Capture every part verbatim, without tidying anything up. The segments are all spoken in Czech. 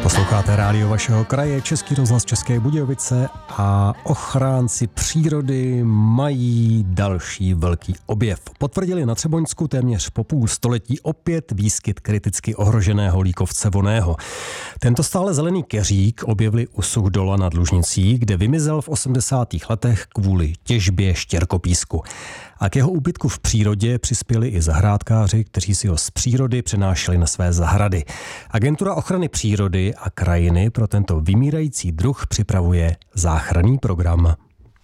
Posloucháte rádio vašeho kraje, Český rozhlas České Budějovice a ochránci přírody mají další velký objev. Potvrdili na Třeboňsku téměř po půl století opět výskyt kriticky ohroženého líkovce vonného. Tento stále zelený keřík objevili u Suchdola nad Lužnicí, kde vymizel v osmdesátých letech kvůli těžbě štěrkopísku. A k jeho úbytku v přírodě přispěli i zahrádkáři, kteří si ho z přírody přenášeli na své zahrady. Agentura ochrany přírody a krajiny pro tento vymírající druh připravuje záchranný program.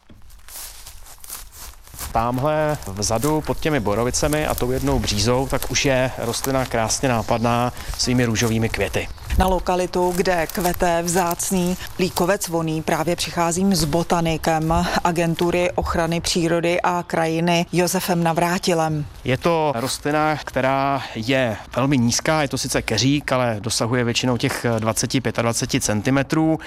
Támhle vzadu pod těmi borovicemi a tou jednou břízou, tak už je rostlina krásně nápadná svými růžovými květy. Na lokalitu, kde kvete vzácný líkovec vonný, právě přicházím s botanikem agentury ochrany přírody a krajiny Josefem Navrátilem. Je to rostlina, která je velmi nízká, je to sice keřík, ale dosahuje většinou těch dvacet až dvacet pět centimetrů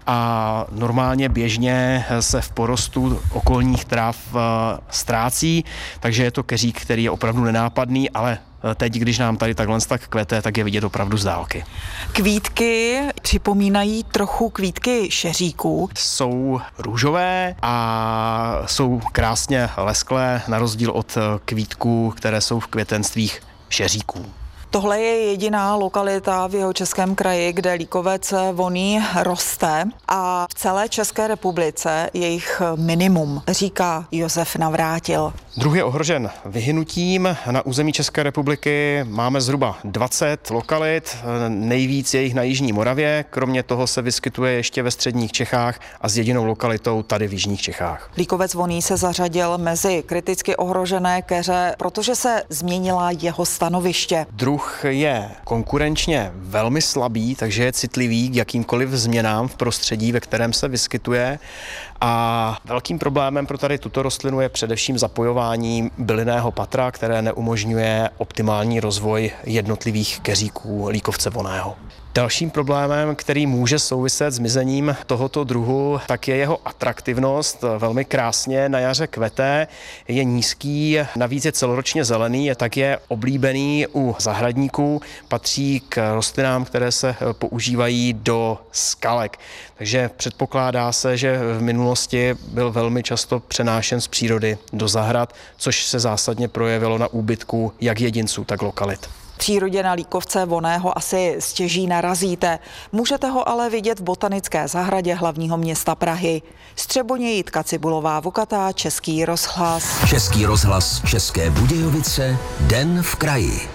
a normálně běžně se v porostu okolních tráv ztrácí, takže je to keřík, který je opravdu nenápadný, ale teď, když nám tady takhle tak kvete, tak je vidět opravdu z dálky. Kvítky připomínají trochu kvítky šeříků. Jsou růžové a jsou krásně lesklé, na rozdíl od kvítků, které jsou v květenstvích šeříků. Tohle je jediná lokalita v Jihočeském kraji, kde líkovec vonný roste a v celé České republice je jich minimum, říká Josef Navrátil. Druh je ohrožen vyhynutím. Na území České republiky máme zhruba dvacet lokalit, nejvíc je jich na jižní Moravě, kromě toho se vyskytuje ještě ve středních Čechách a s jedinou lokalitou tady v jižních Čechách. Líkovec vonný se zařadil mezi kriticky ohrožené keře, protože se změnila jeho stanoviště. Druh je konkurenčně velmi slabý, takže je citlivý k jakýmkoliv změnám v prostředí, ve kterém se vyskytuje. A velkým problémem pro tady tuto rostlinu je především zapojování bylinného patra, které neumožňuje optimální rozvoj jednotlivých keříků líkovce vonného. Dalším problémem, který může souviset s zmizením tohoto druhu, tak je jeho atraktivnost. Velmi krásně na jaře kvete, je nízký, navíc je celoročně zelený, je tak je oblíbený u zahradníků, patří k rostlinám, které se používají do skalek. Takže předpokládá se, že v minulosti byl velmi často přenášen z přírody do zahrad, což se zásadně projevilo na úbytku jak jedinců, tak lokalit. V přírodě na líkovce vonného asi stěží narazíte. Můžete ho ale vidět v botanické zahradě hlavního města Prahy. Z Třeboně Jitka Cibulová-Vukatá, Český rozhlas. Český rozhlas České Budějovice, Den v kraji.